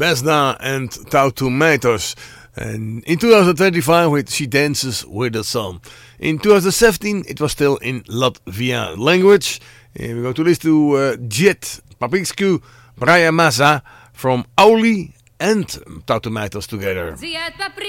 Besna and Tautomatos. And in 2025 She Dances with the Sun. In 2017 it was still in Latvian language. And we're going to listen to Jet Papiksku Braya Masa from Auli and Tautomatos together.